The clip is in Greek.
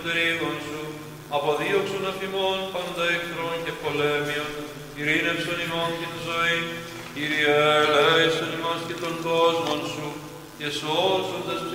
τρίγων σου, αποδίωξον αφημών πάντα εχθρών και πολέμιων, ειρήνευσον ημών την ζωή, Κύριε ελέησον ημάς και των κόσμων σου, και σώζοντας